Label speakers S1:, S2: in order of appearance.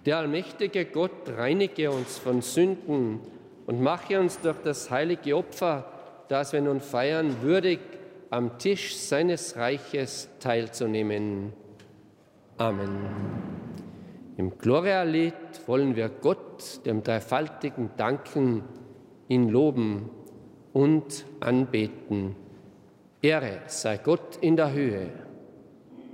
S1: Der allmächtige Gott reinige uns von Sünden und mache uns durch das heilige Opfer, das wir nun feiern, würdig, am Tisch seines Reiches teilzunehmen. Amen. Im Gloria-Lied wollen wir Gott, dem Dreifaltigen, danken, ihn loben und anbeten. Ehre sei Gott in der Höhe